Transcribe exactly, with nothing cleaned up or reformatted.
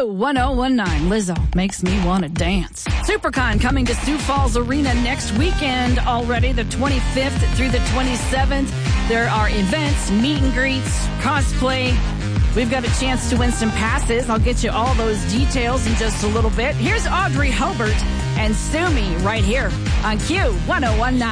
Q one oh one nine. Lizzo makes me want to dance. SuperCon coming to Sioux Falls Arena next weekend already, the twenty-fifth through the twenty-seventh. There are events, meet and greets, cosplay. We've got a chance to win some passes. I'll get you all those details in just a little bit. Here's Audrey Hobart and Sue Me right here on Q one oh one nine.